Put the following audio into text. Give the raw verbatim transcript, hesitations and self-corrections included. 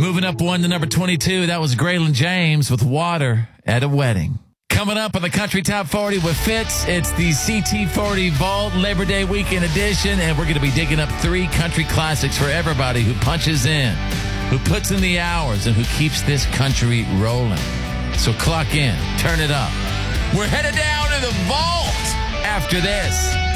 Moving up one to number twenty-two, that was Graylin James with Water at a Wedding. Coming up on the Country Top forty with Fitz, it's the C T forty Vault Labor Day Weekend Edition, and we're going to be digging up three country classics for everybody who punches in, who puts in the hours, and who keeps this country rolling. So clock in, turn it up. We're headed down to the vault after this.